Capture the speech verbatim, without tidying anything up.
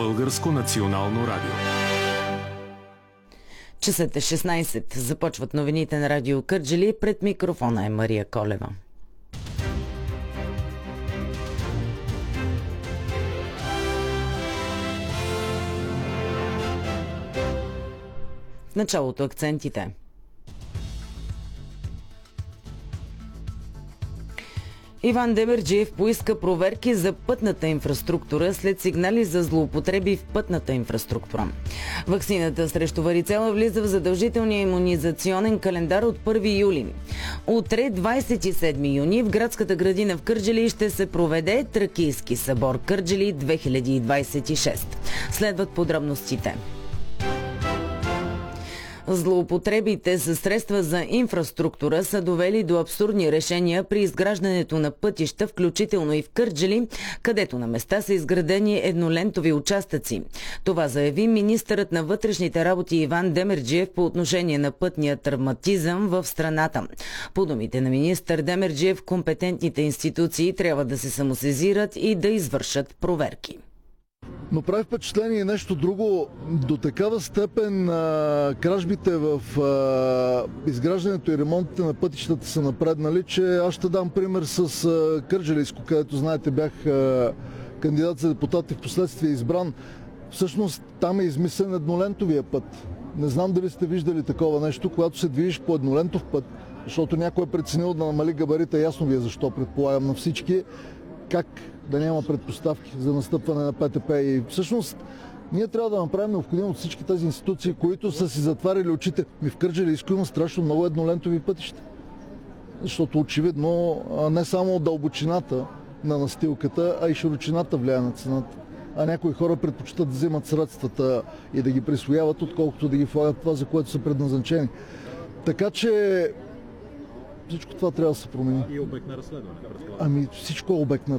Българско национално радио. Часът е шестнайсет. Започват новините на радио Кърджали. Пред микрофона е Мария Колева. В началото акцентите. Иван Демерджиев поиска проверки за пътната инфраструктура след сигнали за злоупотреби в пътната инфраструктура. Ваксината срещу варицела влиза в задължителния имунизационен календар от първи юли. Утре, двайсет и седми юни, в градската градина в Кърджали ще се проведе Тракийски събор Кърджали две хиляди двайсет и шеста. Следват подробностите. Злоупотребите със средства за инфраструктура са довели до абсурдни решения при изграждането на пътища, включително и в Кърджали, където на места са изградени еднолентови участъци. Това заяви министърът на вътрешните работи Иван Демерджиев по отношение на пътния травматизъм в страната. По думите на министър Демерджиев, компетентните институции трябва да се самосезират и да извършат проверки. Но прави впечатление нещо друго. До такава степен а, кражбите в а, изграждането и ремонтите на пътищата са напреднали, че аз ще дам пример с а, Кърджалийско, където, знаете, бях а, кандидат за депутат и в последствие избран. Всъщност там е измислен еднолентовия път. Не знам дали сте виждали такова нещо, когато се движиш по еднолентов път, защото някой е преценил да намали габарита, ясно ви е защо, предполагам на всички, как да няма предпоставки за настъпване на ПТП. И всъщност ние трябва да направим необходимо от всички тези институции, които са си затваряли очите. Ми в Кърджалийско има страшно много еднолентови пътища. Защото очевидно не само дълбочината на настилката, а и широчината влияе на цената. А някои хора предпочитат да вземат средствата и да ги присвояват, отколкото да ги влагат това, за което са предназначени. Така че всичко това трябва да се промени. И обект на разследване. Ами всичко е обект на